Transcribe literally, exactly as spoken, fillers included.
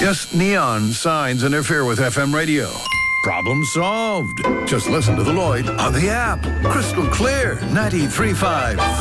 Yes, neon signs interfere with F M radio. Problem solved. Just listen to the Lloyd on the app. Crystal clear, ninety-three point five.